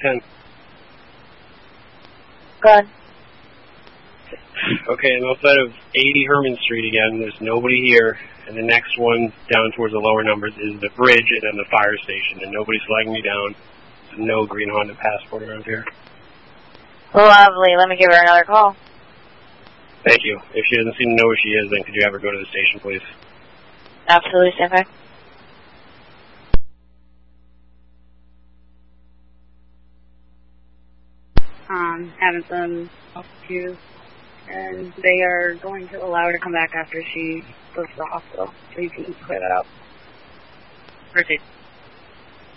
10. Go ahead. Okay, I'm outside of 80 Herman Street again. There's nobody here. And the next one down towards the lower numbers is the bridge and then the fire station. And nobody's flagging me down. There's no green Honda Passport around here. Lovely. Let me give her another call. Thank you. If she doesn't seem to know where she is, then could you have her go to the station, please? Absolutely, stand by. Haven't talked to you, and they are going to allow her to come back after she goes to the hospital, so you can clear that out. Proceed.